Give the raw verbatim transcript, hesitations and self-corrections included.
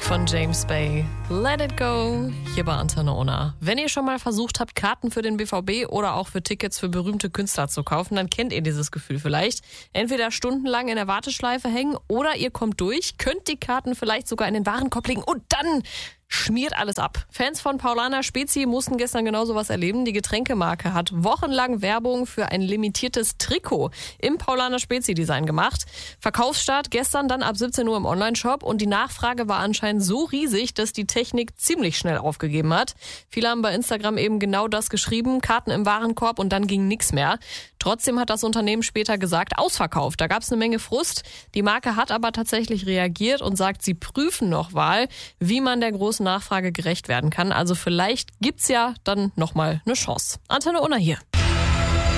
von James Bay. Let it go, hier bei Antenne Unna. Wenn ihr schon mal versucht habt, Karten für den B V B oder auch für Tickets für berühmte Künstler zu kaufen, dann kennt ihr dieses Gefühl vielleicht. Entweder stundenlang in der Warteschleife hängen oder ihr kommt durch, könnt die Karten vielleicht sogar in den Warenkorb legen und dann schmiert alles ab. Fans von Paulaner Spezi mussten gestern genau sowas erleben. Die Getränkemarke hat wochenlang Werbung für ein limitiertes Trikot im Paulaner Spezi-Design gemacht. Verkaufsstart gestern dann ab siebzehn Uhr im Onlineshop und die Nachfrage war anscheinend so riesig, dass die Technik ziemlich schnell aufgegeben hat. Viele haben bei Instagram eben genau das geschrieben, Karten im Warenkorb und dann ging nichts mehr. Trotzdem hat das Unternehmen später gesagt, ausverkauft. Da gab es eine Menge Frust. Die Marke hat aber tatsächlich reagiert und sagt, sie prüfen noch mal, wie man der großen Nachfrage gerecht werden kann. Also vielleicht gibt's ja dann nochmal eine Chance. Antenne Unna hier.